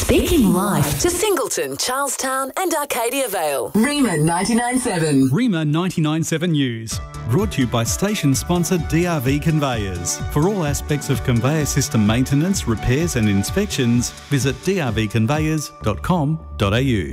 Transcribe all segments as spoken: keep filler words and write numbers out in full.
Speaking life to Singleton, Charlestown and Arcadia Vale. Rima ninety-nine point seven. Rima ninety-nine point seven News. Brought to you by station sponsor D R V Conveyors. For all aspects of conveyor system maintenance, repairs and inspections, visit d r v conveyors dot com dot a u.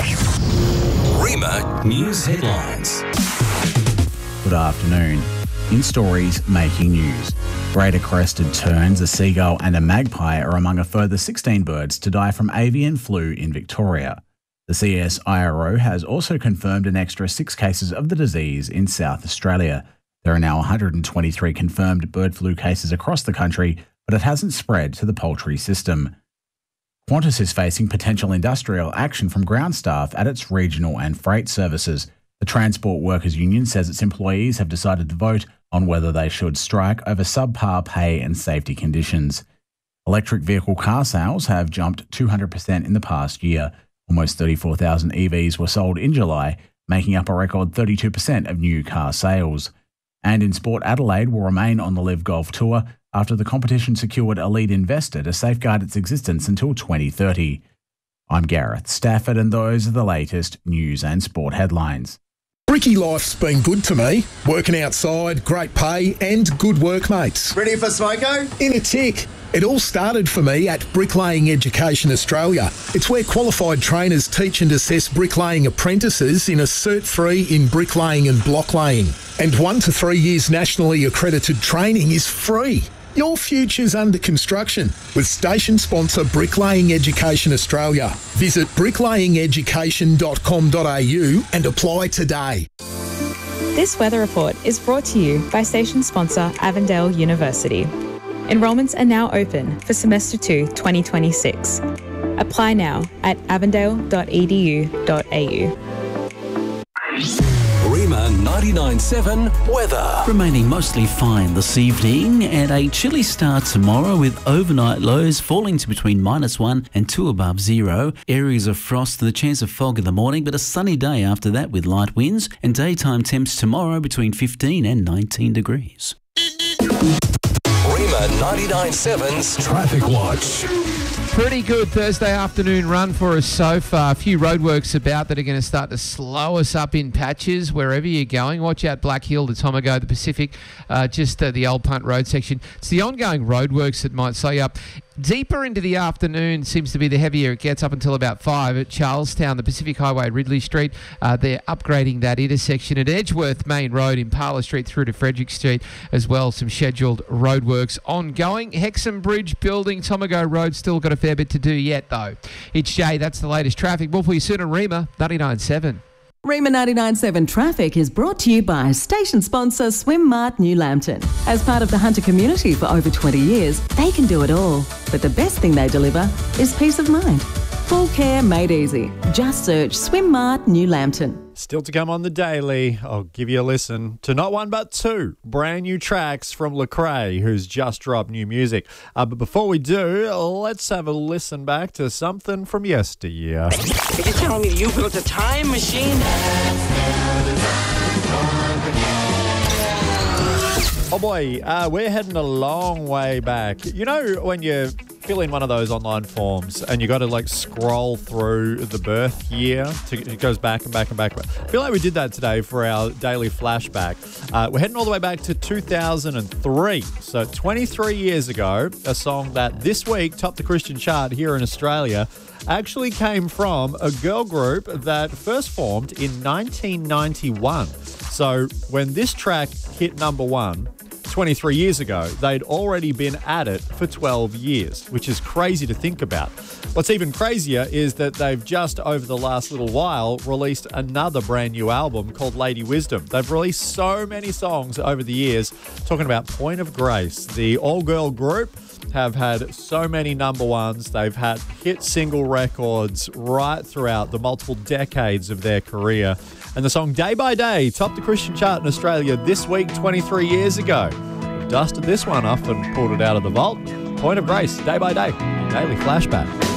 Rima News Headlines. Good afternoon. In stories making news, greater crested terns, a seagull and a magpie are among a further sixteen birds to die from avian flu in Victoria. The C S I R O has also confirmed an extra six cases of the disease in South Australia. There are now one hundred twenty-three confirmed bird flu cases across the country, but it hasn't spread to the poultry system. Qantas is facing potential industrial action from ground staff at its regional and freight services. The Transport Workers Union says its employees have decided to vote on whether they should strike over subpar pay and safety conditions. Electric vehicle car sales have jumped two hundred percent in the past year. Almost thirty-four thousand E Vs were sold in July, making up a record thirty-two percent of new car sales. And in sport, Adelaide will remain on the Live Golf Tour after the competition secured a lead investor to safeguard its existence until twenty thirty. I'm Gareth Stafford, and those are the latest news and sport headlines. Bricky life's been good to me. Working outside, great pay and good workmates. Ready for smoko? In a tick. It all started for me at Bricklaying Education Australia. It's where qualified trainers teach and assess bricklaying apprentices in a Cert three in bricklaying and blocklaying. And one to three years nationally accredited training is free. Your future's under construction with station sponsor Bricklaying Education Australia. Visit bricklaying education dot com dot a u and apply today. This weather report is brought to you by station sponsor Avondale University. Enrolments are now open for semester two twenty twenty-six. Apply now at avondale dot e d u dot a u. Rima ninety-nine point seven weather. Remaining mostly fine this evening and a chilly start tomorrow with overnight lows falling to between minus one and two above zero. Areas of frost and the chance of fog in the morning, but a sunny day after that with light winds, and daytime temps tomorrow between fifteen and nineteen degrees. Rima ninety-nine point seven's Traffic Watch. Pretty good Thursday afternoon run for us so far. A few roadworks about that are going to start to slow us up in patches wherever you're going. Watch out Black Hill to Tomago, the Pacific, uh, just uh, the Old Punt Road section. It's the ongoing roadworks that might slow you up. Deeper into the afternoon seems to be the heavier it gets, up until about five at Charlestown, the Pacific Highway, Ridley Street. Uh, they're upgrading that intersection at Edgeworth Main Road, Impala Street through to Frederick Street as well. Some scheduled roadworks ongoing. Hexham Bridge building, Tomago Road, still got a fair bit to do yet though. It's Jay, that's the latest traffic. More for you soon on Rima ninety-nine point seven. Rima ninety-nine point seven Traffic is brought to you by station sponsor Swim Mart New Lambton. As part of the Hunter community for over twenty years, they can do it all. But the best thing they deliver is peace of mind. Full care made easy. Just search Swim Mart New Lambton. Still to come on the daily, I'll give you a listen to not one but two brand new tracks from Lecrae, who's just dropped new music. Uh, but before we do, let's have a listen back to something from yesteryear. Are you telling me you built a time machine? Oh boy, uh, we're heading a long way back. You know when you fill in one of those online forms and you got to like scroll through the birth year, to, it goes back and back and back. I feel like we did that today for our daily flashback. Uh, we're heading all the way back to two thousand three. So twenty-three years ago, a song that this week topped the Christian chart here in Australia actually came from a girl group that first formed in nineteen ninety-one. So when this track hit number one twenty-three years ago, they'd already been at it for twelve years, which is crazy to think about. What's even crazier is that they've just over the last little while released another brand new album called Lady Wisdom. They've released so many songs over the years talking about Point of Grace. The all-girl group have had so many number ones. They've had hit single records right throughout the multiple decades of their career. And the song Day by Day topped the Christian chart in Australia this week, twenty-three years ago. We've dusted this one off and pulled it out of the vault. Point of Grace, Day by Day, Daily Flashback.